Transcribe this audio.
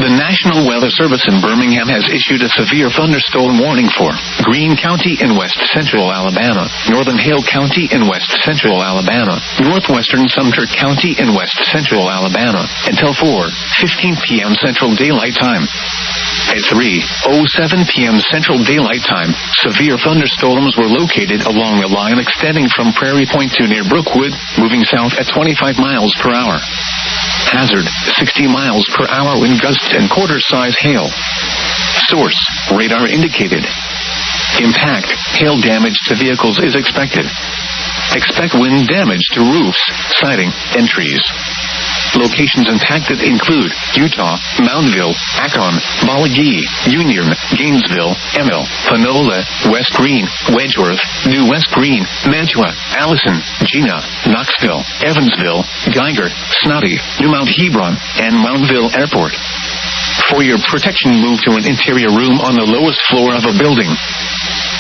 The National Weather Service in Birmingham has issued a severe thunderstorm warning for Greene County in west central Alabama, northern Hale County in west central Alabama, northwestern Sumter County in west central Alabama, until 4:15 p.m. Central Daylight Time. At 3:07 p.m. Central Daylight Time, severe thunderstorms were located along a line extending from Prairie Point to near Brookwood, moving south at 25 miles per hour. Hazard, 60 miles per hour wind gusts and quarter-size hail. Source, radar indicated. Impact, hail damage to vehicles is expected. Expect wind damage to roofs, siding, and trees. Locations impacted include Utah, Moundville, Akron, Balaguer, Union, Gainesville, Emil, Panola, West Green, Wedgeworth, New West Green, Mantua, Allison, Gina, Knoxville, Evansville, Geiger, Snotty, New Mount Hebron, and Mountville Airport. For your protection, move to an interior room on the lowest floor of a building.